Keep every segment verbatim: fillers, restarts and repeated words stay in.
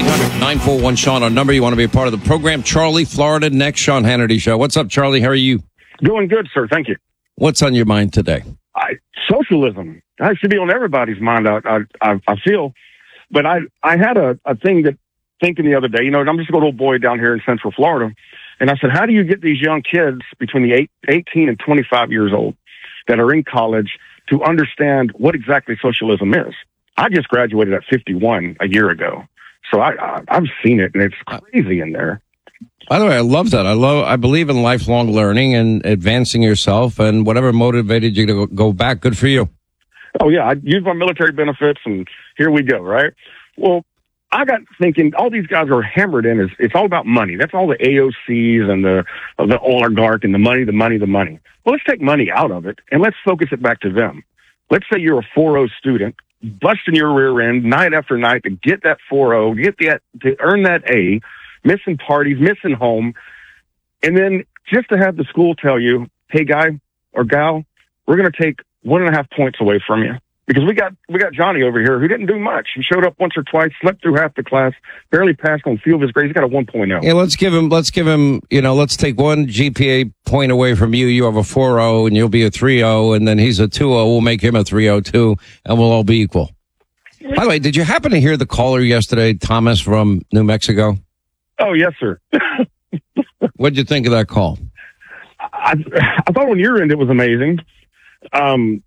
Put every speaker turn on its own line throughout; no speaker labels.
nine four one Sean, our number. You want to be a part of the program. Charlie, Florida, next Sean Hannity Show. What's up, Charlie? How are you?
Doing good, sir. Thank you.
What's on your mind today?
I, socialism. That should be on everybody's mind, I, I, I feel. But I, I had a, a thing that thinking the other day, you know, I'm just a little boy down here in Central Florida. And I said, how do you get these young kids between the eight, eighteen and twenty-five years old that are in college to understand what exactly socialism is? I just graduated at fifty-one a year ago. So I, I, I've seen it, and it's crazy in there.
By the way, I love that. I love. I believe in lifelong learning and advancing yourself, and whatever motivated you to go back, good for you.
Oh, yeah. I used my military benefits, and here we go, right? Well, I got thinking, all these guys are hammered in. Is it's all about money. That's all the A O Cs and the, the oligarch and the money, the money, the money. Well, let's take money out of it, and let's focus it back to them. Let's say you're a four oh student, busting your rear end night after night to get that four oh, get that, to earn that A, missing parties, missing home. And then just to have the school tell you, hey, guy or gal, we're going to take one and a half points away from you. Because we got we got Johnny over here who didn't do much. He showed up once or twice, slept through half the class, barely passed on a few of his grades. He's got a one point oh.
Yeah, let's give him, let's give him, you know, let's take one G P A point away from you. You have a four oh and you'll be a three oh, and then he's a two oh. We'll make him a three oh too, and we'll all be equal. By the way, did you happen to hear the caller yesterday, Thomas from New Mexico?
Oh, yes, sir.
What'd you think of that call?
I, I thought on your end it was amazing. Um,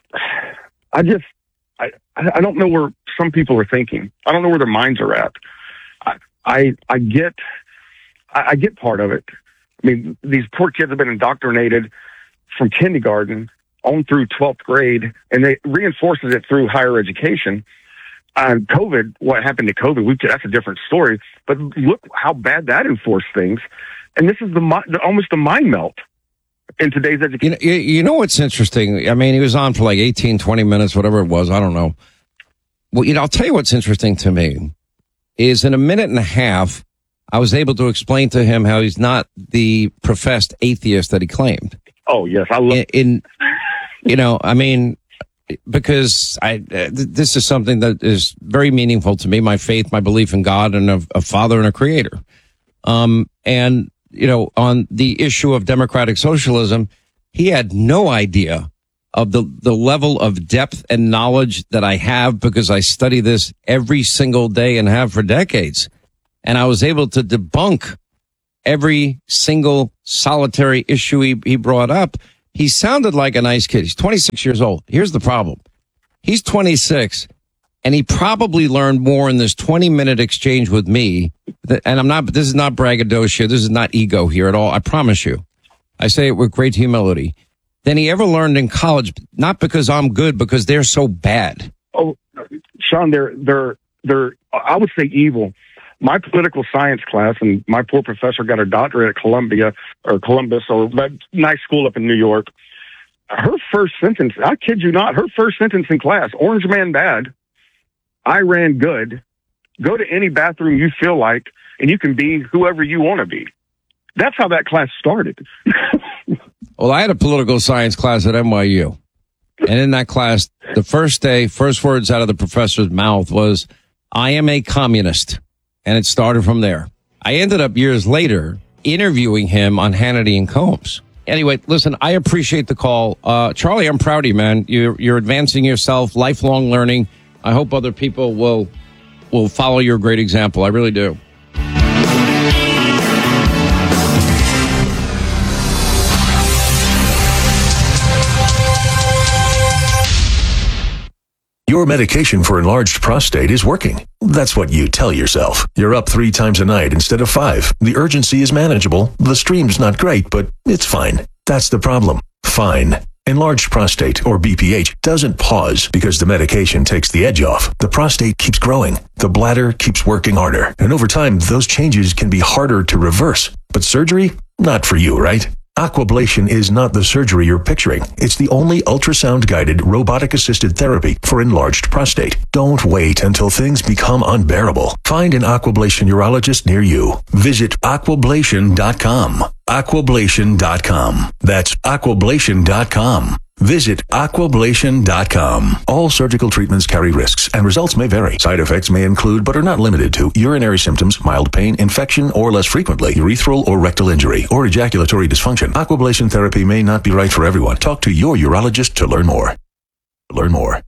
I just, I, I don't know where some people are thinking. I don't know where their minds are at. I, I, I get, I, I get part of it. I mean, these poor kids have been indoctrinated from kindergarten on through twelfth grade, and they reinforces it through higher education. And COVID, what happened to COVID, we, that's a different story. But look how bad that enforced things. And this is the, the almost a mind melt in today's education.
You know, you know what's interesting? I mean, he was on for like eighteen, twenty minutes, whatever it was. I don't know. Well, you know, I'll tell you what's interesting to me is in a minute and a half, I was able to explain to him how he's not the professed atheist that he claimed.
Oh, yes. I love
in, in you know, I mean, because I, uh, th- this is something that is very meaningful to me, my faith, my belief in God and a, a father and a creator. Um, and, you know, on the issue of democratic socialism, he had no idea of the, the level of depth and knowledge that I have because I study this every single day and have for decades. And I was able to debunk every single solitary issue he, he brought up. He sounded like a nice kid. He's twenty-six years old. Here's the problem. He's twenty-six, and he probably learned more in this twenty-minute exchange with me. And I'm not, this is not braggadocio. This is not ego here at all. I promise you. I say it with great humility. Than he ever learned in college, not because I'm good, because they're so bad.
Oh, Sean, they're, they're, they're, I would say evil. My political science class, and my poor professor got her doctorate at Columbia or Columbus or that nice school up in New York. Her first sentence, I kid you not, her first sentence in class, Orange Man bad, Iran good, go to any bathroom you feel like, and you can be whoever you want to be. That's how that class started.
Well, I had a political science class at N Y U. And in that class, the first day, first words out of the professor's mouth was, I am a communist. And it started from there. I ended up years later interviewing him on Hannity and Combs. Anyway, listen, I appreciate the call. Uh, Charlie, I'm proud of you, man. You're, you're advancing yourself, lifelong learning. I hope other people will, will follow your great example. I really do.
Your medication for enlarged prostate is working. That's what you tell yourself. You're up three times a night instead of five. The urgency is manageable. The stream's not great, but it's fine. That's the problem. Fine. Enlarged prostate, or B P H, doesn't pause because the medication takes the edge off. The prostate keeps growing. The bladder keeps working harder. And over time, those changes can be harder to reverse. But surgery? Not for you, right? Aquablation is not the surgery you're picturing. It's the only ultrasound-guided, robotic-assisted therapy for enlarged prostate. Don't wait until things become unbearable. Find an Aquablation urologist near you. Visit aquablation dot com. aquablation dot com. That's aquablation dot com. Visit aquablation dot com. All surgical treatments carry risks, and results may vary. Side effects may include, but are not limited to, urinary symptoms, mild pain, infection, or less frequently, urethral or rectal injury, or ejaculatory dysfunction. Aquablation therapy may not be right for everyone. Talk to your urologist to learn more. Learn more.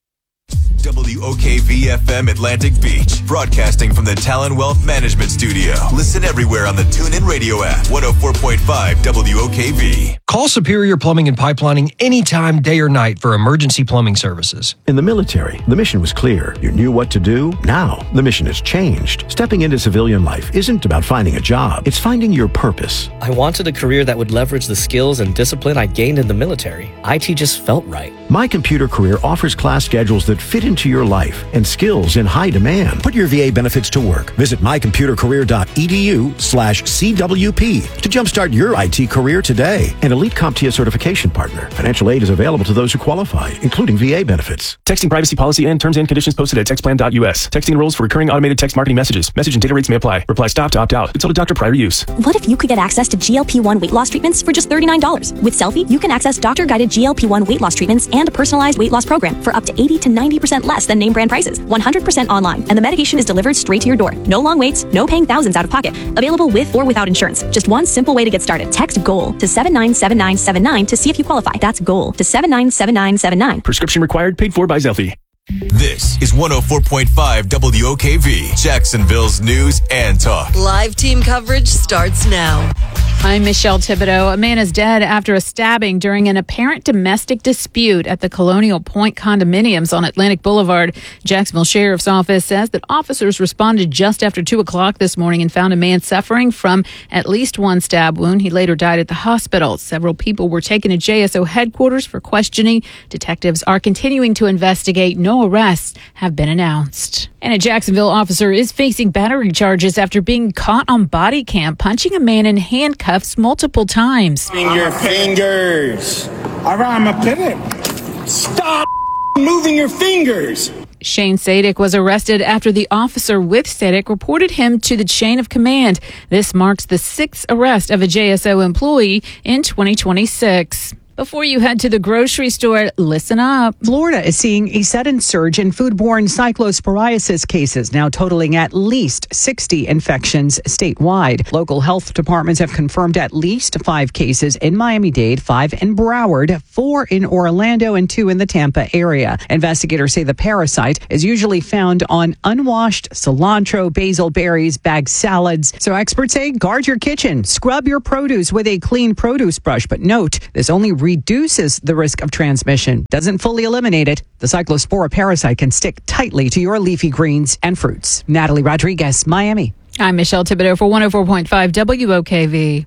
W O K V F M Atlantic Beach, broadcasting from the Talon Wealth Management Studio. Listen everywhere on the TuneIn Radio app. one oh four point five W O K V.
Call Superior Plumbing and Pipelining anytime, day or night, for emergency plumbing services.
In the military, the mission was clear. You knew what to do. Now, the mission has changed. Stepping into civilian life isn't about finding a job. It's finding your purpose.
I wanted a career that would leverage the skills and discipline I gained in the military. I T just felt right.
My Computer Career offers class schedules that fit into your life and skills in high demand. Put your V A benefits to work. Visit my computer career dot e d u slash C W P to jumpstart your I T career today. An elite CompTIA certification partner. Financial aid is available to those who qualify, including V A benefits.
Texting privacy policy and terms and conditions posted at text plan dot u s. Texting rules for recurring automated text marketing messages. Message and data rates may apply. Reply stop to opt out. Consult a doctor prior to use.
What if you could get access to G L P one weight loss treatments for just thirty-nine dollars? With Selfie, you can access doctor-guided G L P one weight loss treatments and a personalized weight loss program for up to eighty to ninety percent less than name brand prices. one hundred percent online, and the medication is delivered straight to your door. No long waits, no paying thousands out of pocket. Available with or without insurance. Just one simple way to get started. Text GOAL to seven nine seven nine seven nine to see if you qualify. That's GOAL to seven nine seven nine seven nine.
Prescription required, paid for by Zelfie.
This is one oh four point five W O K V, Jacksonville's news and talk.
Live team coverage starts now.
I'm Michelle Thibodeau. A man is dead after a stabbing during an apparent domestic dispute at the Colonial Point condominiums on Atlantic Boulevard. Jacksonville Sheriff's Office says that officers responded just after two o'clock this morning and found a man suffering from at least one stab wound. He later died at the hospital. Several people were taken to J S O headquarters for questioning. Detectives are continuing to investigate. No arrests have been announced. And a Jacksonville officer is facing battery charges after being caught on body cam punching a man in handcuffs multiple times.
Moving your fingers. All right, I'm a pivot. Stop moving your fingers.
Shane Sadik was arrested after the officer with Sadik reported him to the chain of command. This marks the sixth arrest of a J S O employee in twenty twenty-six. Before you head to the grocery store, listen up.
Florida is seeing a sudden surge in foodborne cyclosporiasis cases, now totaling at least sixty infections statewide. Local health departments have confirmed at least five cases in Miami-Dade, five in Broward, four in Orlando, and two in the Tampa area. Investigators say the parasite is usually found on unwashed cilantro, basil, berries, bagged salads. So experts say guard your kitchen, scrub your produce with a clean produce brush. But note, this only reduces the risk of transmission, doesn't fully eliminate it. The cyclospora parasite can stick tightly to your leafy greens and fruits. Natalie Rodriguez, Miami.
I'm Michelle Thibodeau for one oh four point five W O K V.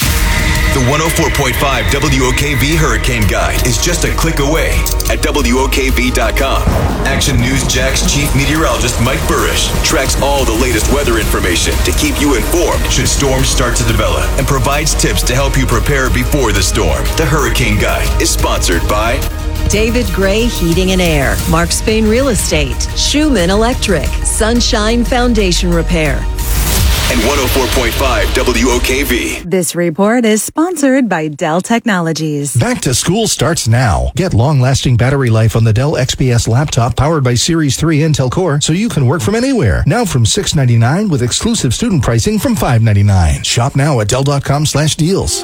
The one oh four point five W O K V Hurricane Guide is just a click away at W O K V dot com. Action News Jack's chief meteorologist Mike Burrish tracks all the latest weather information to keep you informed should storms start to develop and provides tips to help you prepare before the storm. The Hurricane Guide is sponsored by
David Gray Heating and Air, Mark Spain Real Estate, Schumann Electric, Sunshine Foundation Repair,
and one oh four point five W O K V.
This report is sponsored by Dell Technologies.
Back to school starts now. Get long-lasting battery life on the Dell X P S laptop powered by Series three Intel Core so you can work from anywhere. Now from six ninety-nine with exclusive student pricing from five ninety-nine. Shop now at Dell.com slash deals.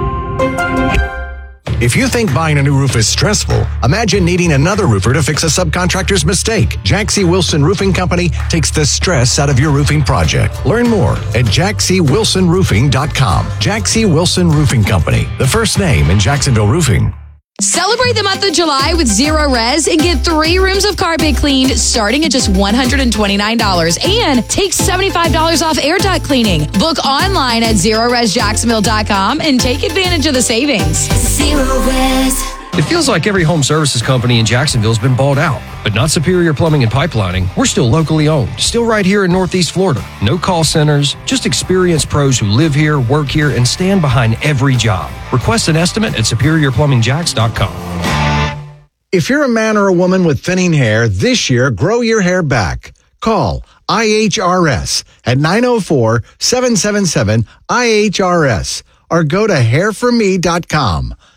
If you think buying a new roof is stressful, imagine needing another roofer to fix a subcontractor's mistake. Jack C. Wilson Roofing Company takes the stress out of your roofing project. Learn more at jack c wilson roofing dot com. Jack C. Wilson Roofing Company, the first name in Jacksonville roofing.
Celebrate the month of July with Zero Res and get three rooms of carpet cleaned starting at just one hundred twenty-nine dollars and take seventy-five dollars off air duct cleaning. Book online at zero res jacksonville dot com and take advantage of the savings. Zero
Res. It feels like every home services company in Jacksonville has been bought out, but not Superior Plumbing and Pipelining. We're still locally owned, still right here in Northeast Florida. No call centers, just experienced pros who live here, work here, and stand behind every job. Request an estimate at superior plumbing jacks dot com.
If you're a man or a woman with thinning hair, this year, grow your hair back. Call I H R S at nine oh four, seven seven seven, I H R S or go to hair for me dot com.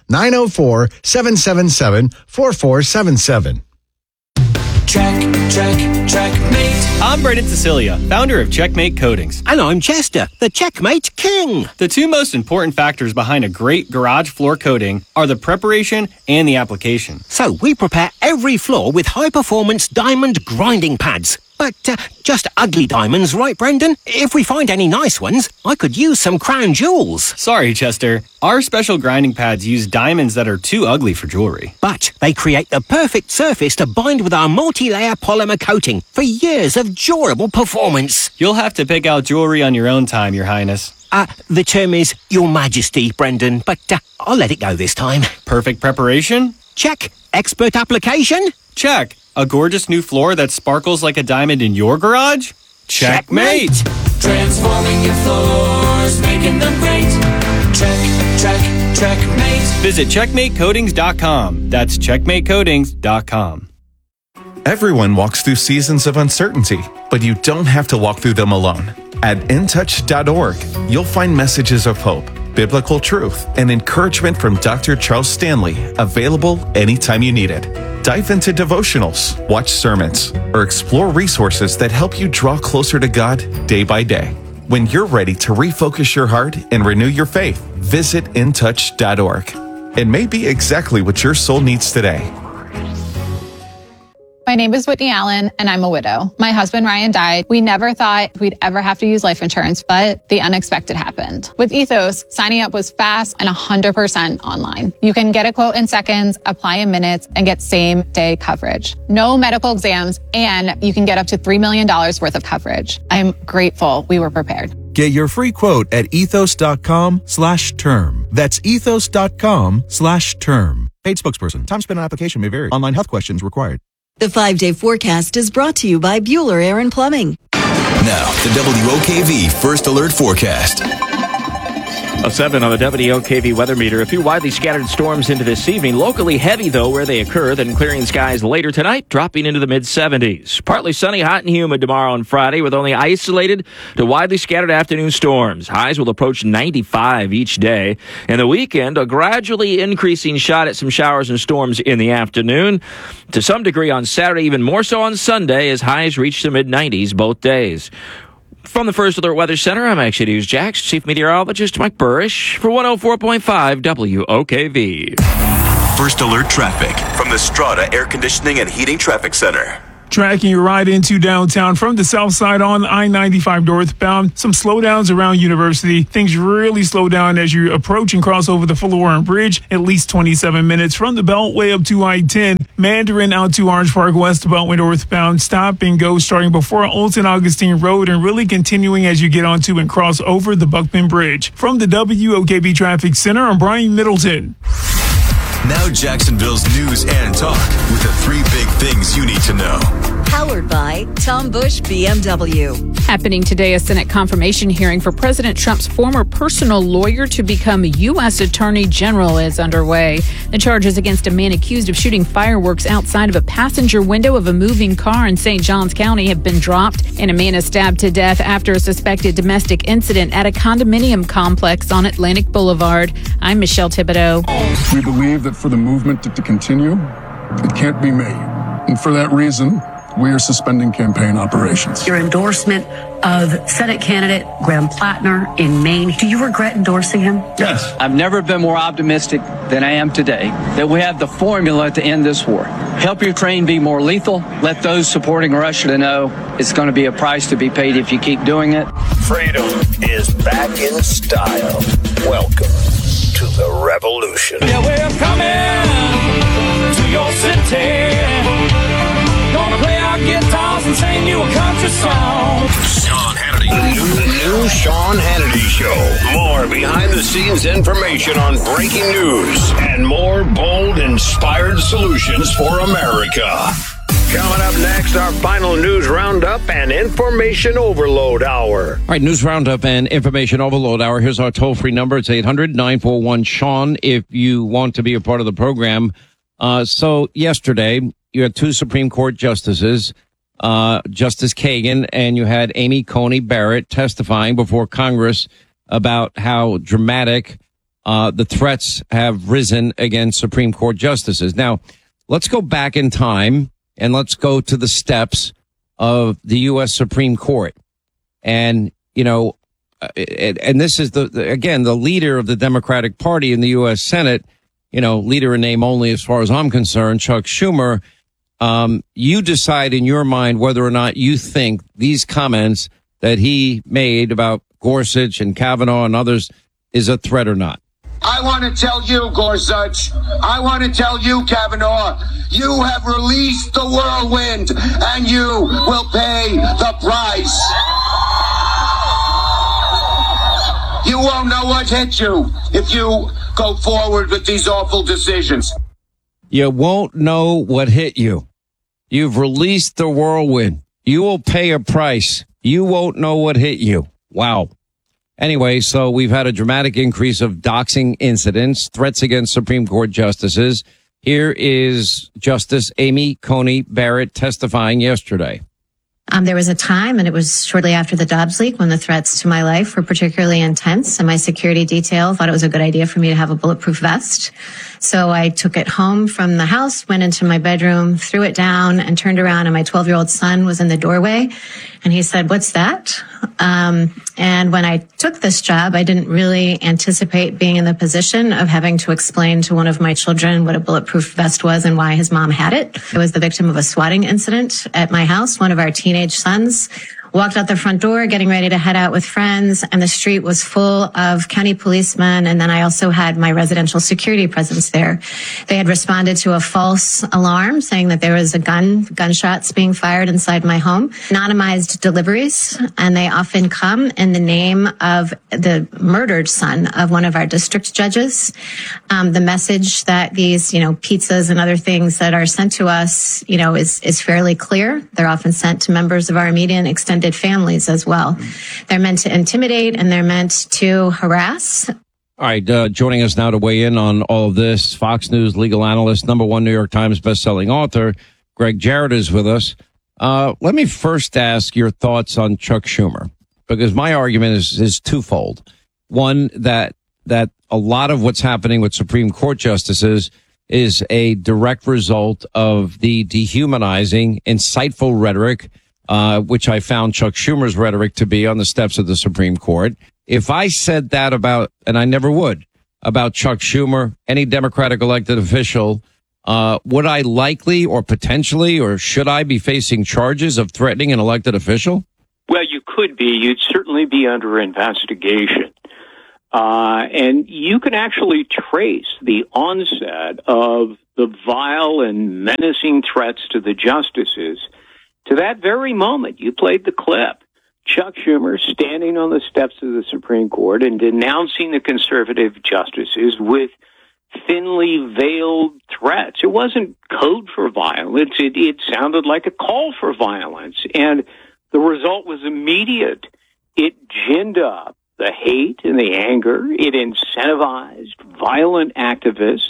nine oh four, seven seven seven, four four seven seven.
Check, check, checkmate.
I'm Brendan Cecilia, founder of Checkmate Coatings.
And I'm Chester, the Checkmate King.
The two most important factors behind a great garage floor coating are the preparation and the application.
So we prepare every floor with high-performance diamond grinding pads. But uh, just ugly diamonds, right, Brendan? If we find any nice ones, I could use some crown jewels.
Sorry, Chester. Our special grinding pads use diamonds that are too ugly for jewelry.
But they create the perfect surface to bind with our multi-layer polymer coating for years of durable performance.
You'll have to pick out jewelry on your own time, Your Highness.
Uh, the term is Your Majesty, Brendan, but uh, I'll let it go this time.
Perfect preparation?
Check. Expert application?
Check. A gorgeous new floor that sparkles like a diamond in your garage? Checkmate!
Transforming your floors, making them great. Check, check, checkmate.
Visit checkmate coatings dot com. That's checkmate coatings dot com.
Everyone walks through seasons of uncertainty, but you don't have to walk through them alone. At in touch dot org, you'll find messages of hope, biblical truth, and encouragement from Doctor Charles Stanley, available anytime you need it. Dive into devotionals, watch sermons, or explore resources that help you draw closer to God day by day. When you're ready to refocus your heart and renew your faith, visit in touch dot org. It may be exactly what your soul needs today.
My name is Whitney Allen, and I'm a widow. My husband, Ryan, died. We never thought we'd ever have to use life insurance, but the unexpected happened. With Ethos, signing up was fast and one hundred percent online. You can get a quote in seconds, apply in minutes, and get same-day coverage. No medical exams, and you can get up to three million dollars worth of coverage. I'm grateful we were prepared.
Get your free quote at ethos.com slash term. That's ethos.com slash term. Paid spokesperson. Time spent on application may vary. Online health questions required.
The five-day forecast is brought to you by Bueller Air and Plumbing.
Now, the W O K V First Alert Forecast.
A seven on the W O K V weather meter. A few widely scattered storms into this evening. Locally heavy, though, where they occur. Then clearing skies later tonight, dropping into the mid-seventies. Partly sunny, hot and humid tomorrow and Friday, with only isolated to widely scattered afternoon storms. Highs will approach ninety-five each day. And the weekend, a gradually increasing shot at some showers and storms in the afternoon. To some degree on Saturday, even more so on Sunday, as highs reach the mid-nineties both days. From the First Alert Weather Center, I'm Action News Jax, Chief Meteorologist Mike Burrish for one oh four point five W O K V.
First Alert Traffic from the Strata Air Conditioning and Heating Traffic Center.
Tracking your ride into downtown from the south side on I ninety-five northbound. Some slowdowns around University. Things really slow down as you approach and cross over the Fuller Bridge. At least twenty-seven minutes from the Beltway up to I ten. Mandarin out to Orange Park West, Beltway northbound. Stop and go starting before Olson Augustine Road and really continuing as you get onto and cross over the Buckman Bridge. From the W O K V Traffic Center, I'm Brian Middleton.
Now Jacksonville's news and talk with the three big things you need to know.
Powered by Tom Bush B M W.
Happening today, a Senate confirmation hearing for President Trump's former personal lawyer to become U S Attorney General is underway. The charges against a man accused of shooting fireworks outside of a passenger window of a moving car in Saint Johns County have been dropped, and a man is stabbed to death after a suspected domestic incident at a condominium complex on Atlantic Boulevard. I'm Michelle Thibodeau.
We believe that for the movement to, to continue, it can't be me. And for that reason, we are suspending campaign operations.
Your endorsement of Senate candidate Graham Plattner in Maine. Do you regret endorsing him?
Yes.
I've never been more optimistic than I am today that we have the formula to end this war. Help your train be more lethal. Let those supporting Russia to know it's going to be a price to be paid if you keep doing it.
Freedom is back in style. Welcome to the revolution.
Yeah, we're coming to your city. Gonna play our guitars and sing you a country song.
Sean Hannity. The new, the new Sean Hannity Show. More behind-the-scenes information on breaking news and more bold, inspired solutions for America. Coming up next, our final news roundup and information overload hour.
All right, news roundup and information overload hour. Here's our toll-free number. It's eight hundred nine four one Sean if you want to be a part of the program. Uh, so yesterday, you had two Supreme Court justices, uh, Justice Kagan, and you had Amy Coney Barrett testifying before Congress about how dramatic uh, the threats have risen against Supreme Court justices. Now, let's go back in time and let's go to the steps of the U S Supreme Court. And, you know, and this is the, again, the leader of the Democratic Party in the U S Senate, you know, leader in name only as far as I'm concerned, Chuck Schumer. Um, you decide in your mind whether or not you think these comments that he made about Gorsuch and Kavanaugh and others is a threat or not.
I want to tell you, Gorsuch, I want to tell you, Kavanaugh, you have released the whirlwind and you will pay the price. You won't know what hit you if you go forward with these awful decisions.
You won't know what hit you. You've released the whirlwind. You will pay a price. You won't know what hit you. Wow. Anyway, so we've had a dramatic increase of doxing incidents, threats against Supreme Court justices. Here is Justice Amy Coney Barrett testifying yesterday.
Um, there was a time, and it was shortly after the Dobbs leak, when the threats to my life were particularly intense, and my security detail thought it was a good idea for me to have a bulletproof vest. So I took it home from the house, went into my bedroom, threw it down, and turned around, and my twelve-year-old son was in the doorway, and he said, "What's that?" Um, and when I took this job, I didn't really anticipate being in the position of having to explain to one of my children what a bulletproof vest was and why his mom had it. I was the victim of a swatting incident at my house. One of our teenage sons walked out the front door getting ready to head out with friends, and the street was full of county policemen, and then I also had my residential security presence there. They had responded to a false alarm saying that there was a gun, gunshots being fired inside my home. Anonymized deliveries, and they often come in the name of the murdered son of one of our district judges. Um, the message that these, you know, pizzas and other things that are sent to us, you know, is, is fairly clear. They're often sent to members of our immediate and extended families as well. They're meant to intimidate and they're meant to harass.
All right, uh, joining us now to weigh in on all of this, Fox News legal analyst, number one New York Times bestselling author, Greg Jarrett is with us. Uh, let me first ask your thoughts on Chuck Schumer, because my argument is, is twofold. One, that that a lot of what's happening with Supreme Court justices is a direct result of the dehumanizing, insightful rhetoric Uh, which I found Chuck Schumer's rhetoric to be on the steps of the Supreme Court. If I said that about, and I never would, about Chuck Schumer, any Democratic elected official, uh, would I likely or potentially or should I be facing charges of threatening an elected official?
Well, you could be. You'd certainly be under investigation. Uh, and you can actually trace the onset of the vile and menacing threats to the justices to that very moment. You played the clip. Chuck Schumer standing on the steps of the Supreme Court and denouncing the conservative justices with thinly veiled threats. It wasn't code for violence. It, it sounded like a call for violence. And the result was immediate. It ginned up the hate and the anger. It incentivized violent activists.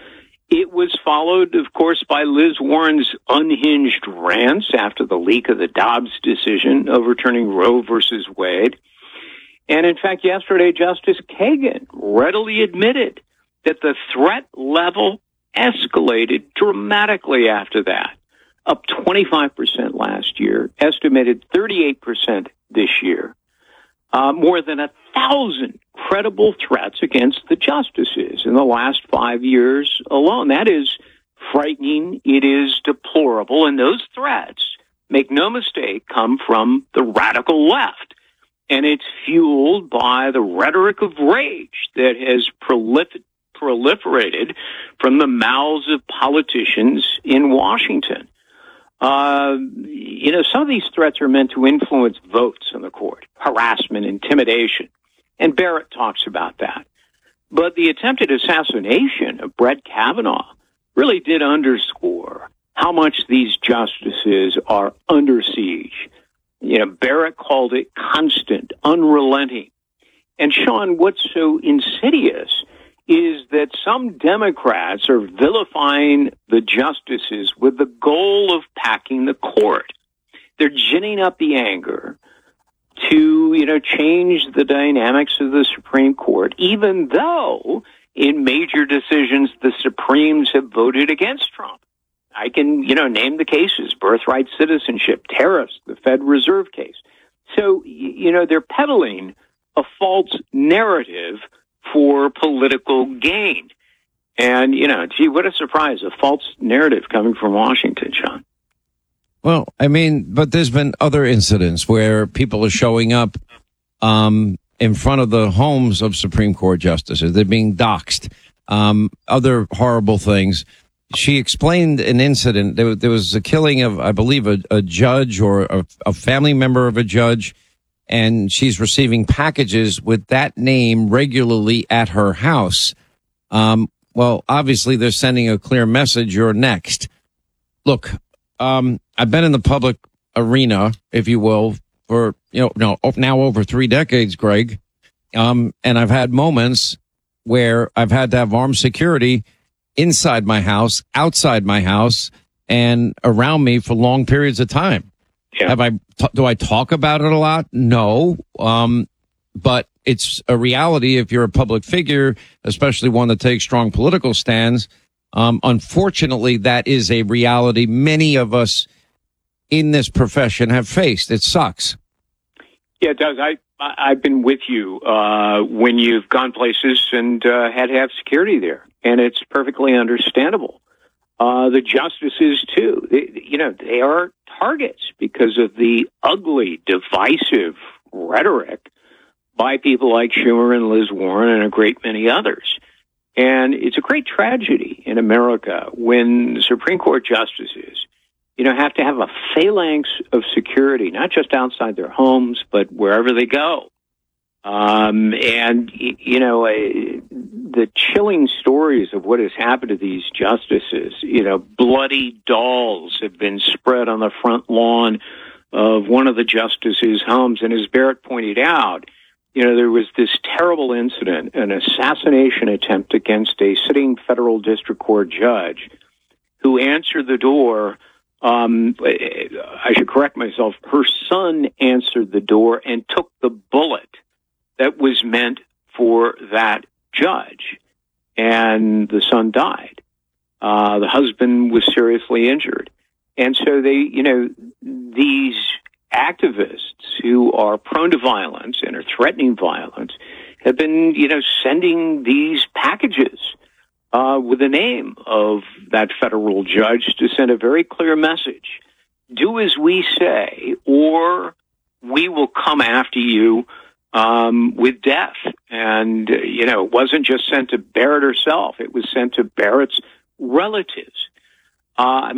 It was followed, of course, by Liz Warren's unhinged rants after the leak of the Dobbs decision overturning Roe versus Wade. And in fact, yesterday, Justice Kagan readily admitted that the threat level escalated dramatically after that, up twenty-five percent last year, estimated thirty-eight percent this year. Uh, more than a thousand credible threats against the justices in the last five years alone. That is frightening. It is deplorable. And those threats, make no mistake, come from the radical left. And it's fueled by the rhetoric of rage that has prolif- proliferated from the mouths of politicians in Washington. Uh, you know, some of these threats are meant to influence votes in the court, harassment, intimidation. And Barrett talks about that. But the attempted assassination of Brett Kavanaugh really did underscore how much these justices are under siege. You know, Barrett called it constant, unrelenting. And Sean, what's so insidious is that some Democrats are vilifying the justices with the goal of packing the court. They're ginning up the anger to, you know, change the dynamics of the Supreme Court, even though in major decisions the Supremes have voted against Trump. I can, you know, name the cases: birthright citizenship, tariffs, the Fed Reserve case. So, you know, they're peddling a false narrative for political gain. And, you know, gee, what a surprise, a false narrative coming from Washington, Sean.
Well, I mean, but there's been other incidents where people are showing up um, in front of the homes of Supreme Court justices. They're being doxxed, um, other horrible things. She explained an incident. There, there was a killing of, I believe, a, a judge or a, a family member of a judge, and she's receiving packages with that name regularly at her house. Um, well, obviously, they're sending a clear message: you're next. Look, um, I've been in the public arena, if you will, for you know, no, now over three decades, Greg, um, and I've had moments where I've had to have armed security inside my house, outside my house, and around me for long periods of time.
Yeah.
Have I, t- do I talk about it a lot? No. Um, but it's a reality if you're a public figure, especially one that takes strong political stands. Um, unfortunately, that is a reality many of us in this profession have faced. It sucks.
Yeah, it does. I, I've been with you uh, when you've gone places and uh, had to have security there. And it's perfectly understandable. Uh, the justices, too, they, you know, they are targets because of the ugly, divisive rhetoric by people like Schumer and Liz Warren and a great many others. And it's a great tragedy in America when Supreme Court justices, you know, have to have a phalanx of security, not just outside their homes, but wherever they go. Um, and, you know, uh, the chilling stories of what has happened to these justices, you know, bloody dolls have been spread on the front lawn of one of the justices' homes. And as Barrett pointed out, you know, there was this terrible incident, an assassination attempt against a sitting federal district court judge who answered the door. Um, I should correct myself. Her son answered the door and took the bullet that was meant for that judge, and the son died. Uh, the husband was seriously injured. And so they, you know, these activists who are prone to violence and are threatening violence have been, you know, sending these packages uh, with the name of that federal judge to send a very clear message. Do as we say, or we will come after you Um, with death. And, uh, you know, it wasn't just sent to Barrett herself. It was sent to Barrett's relatives. Uh, I mean,